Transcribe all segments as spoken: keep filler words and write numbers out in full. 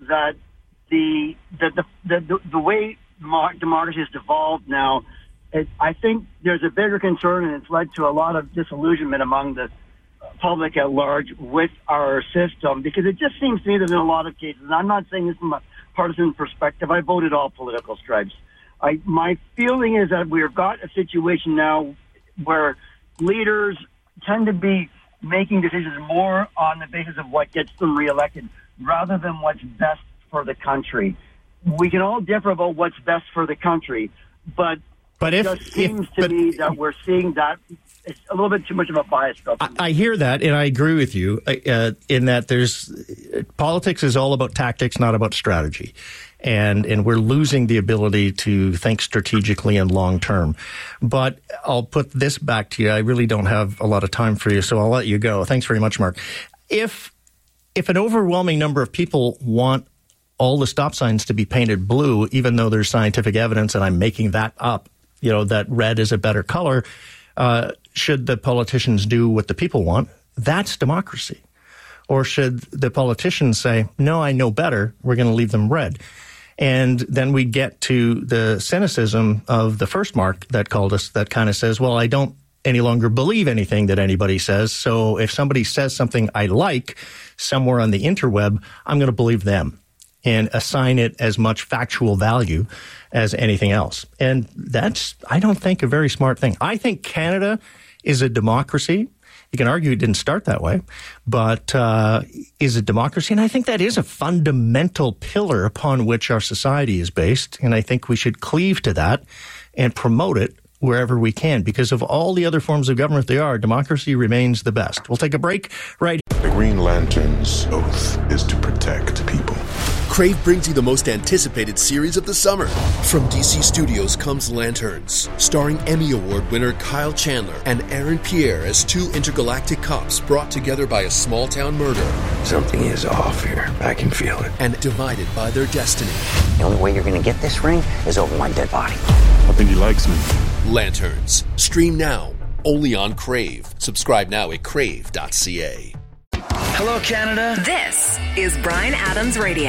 that the the the the, the way democracy has devolved now, it, I think there's a bigger concern, and it's led to a lot of disillusionment among the public at large with our system, because it just seems to me that in a lot of cases, and I'm not saying this from a partisan perspective, I voted all political stripes. I, my feeling is that we've got a situation now where leaders tend to be making decisions more on the basis of what gets them reelected rather than what's best for the country. We can all differ about what's best for the country, but, but it if, just seems if, to but, me that we're seeing that it's a little bit too much of a bias. I, I hear that, and I agree with you uh, in that there's politics is all about tactics, not about strategy. And and we're losing the ability to think strategically and long term. But I'll put this back to you. I really don't have a lot of time for you, so I'll let you go. Thanks very much, Mark. If if an overwhelming number of people want all the stop signs to be painted blue, even though there's scientific evidence, and I'm making that up, you know, that red is a better color, uh, should the politicians do what the people want? That's democracy. Or should the politicians say, no, I know better, we're going to leave them red? And then we get to the cynicism of the first Mark that called us that kind of says, well, I don't any longer believe anything that anybody says. So if somebody says something I like somewhere on the interweb, I'm going to believe them and assign it as much factual value as anything else. And that's, I don't think, a very smart thing. I think Canada is a democracy. You can argue it didn't start that way, but uh, is a democracy. And I think that is a fundamental pillar upon which our society is based. And I think we should cleave to that and promote it wherever we can. Because of all the other forms of government they are, democracy remains the best. We'll take a break right here. The Green Lantern's oath is to protect people. Crave brings you the most anticipated series of the summer. From D C Studios comes Lanterns, starring Emmy Award winner Kyle Chandler and Aaron Pierre as two intergalactic cops brought together by a small-town murder. Something is off here. I can feel it. And divided by their destiny. The only way you're going to get this ring is over my dead body. I think he likes me. Lanterns. Stream now. Only on Crave. Subscribe now at crave dot c a. Hello, Canada. This is Bryan Adams Radio,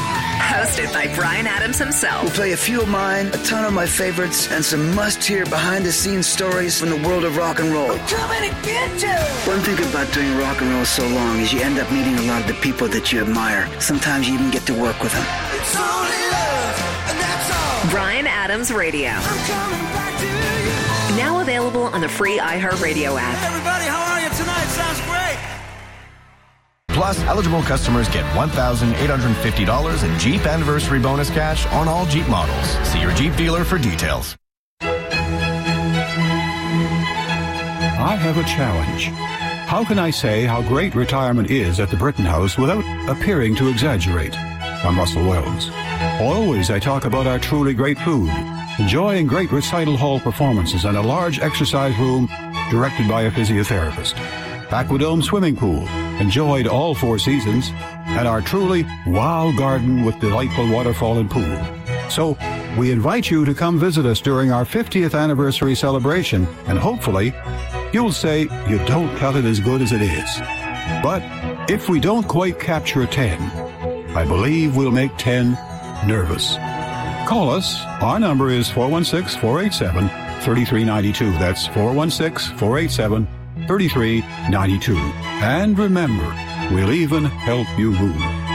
hosted by Bryan Adams himself. We'll play a few of mine, a ton of my favorites, and some must-hear behind-the-scenes stories from the world of rock and roll. I'm coming to get you! One thing about doing rock and roll so long is you end up meeting a lot of the people that you admire. Sometimes you even get to work with them. It's only love, and that's all. Bryan Adams Radio. I'm coming back to you. Now available on the free iHeartRadio app. Hey, everybody, how are you tonight? Sounds great. Plus, eligible customers get one thousand eight hundred fifty dollars in Jeep Anniversary Bonus Cash on all Jeep models. See your Jeep dealer for details. I have a challenge. How can I say how great retirement is at the Britton House without appearing to exaggerate? I'm Russell Wells. Always I talk about our truly great food, enjoying great recital hall performances and a large exercise room directed by a physiotherapist. Aquadome swimming pool, enjoyed all four seasons, and our truly wow garden with delightful waterfall and pool. So, we invite you to come visit us during our fiftieth anniversary celebration, and hopefully, you'll say you don't cut it as good as it is. But if we don't quite capture ten, I believe we'll make ten nervous. Call us. Our number is four one six, four eight seven, three three nine two. That's four one six, four eight seven, thirty-three ninety-two. And remember, we'll even help you move.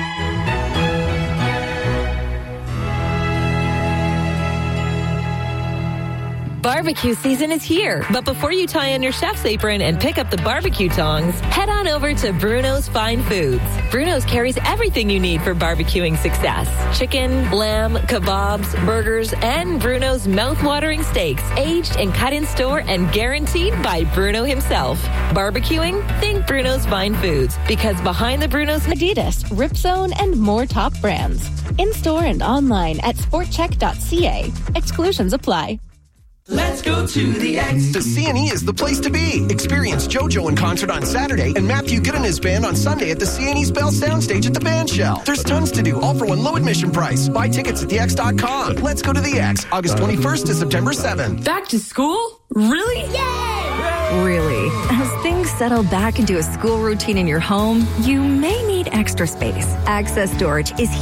Barbecue season is here, but before you tie on your chef's apron and pick up the barbecue tongs, head on over to Bruno's Fine Foods. Bruno's carries everything you need for barbecuing success. Chicken, lamb, kebabs, burgers, and Bruno's mouth-watering steaks, aged and cut in store and guaranteed by Bruno himself. Barbecuing? Think Bruno's Fine Foods, because behind the Bruno's, Adidas, Ripzone, and more top brands. In-store and online at sport check dot c a. Exclusions apply. Let's go to the X. The C and E is the place to be. Experience JoJo in concert on Saturday and Matthew Good and his band on Sunday at the C and E's Bell Soundstage at the Band Shell. There's tons to do, all for one low admission price. Buy tickets at the x dot com. Let's go to the X, August twenty-first to September seventh. Back to school? Really? Yay! Really. As things settle back into a school routine in your home, you may need extra space. Access Storage is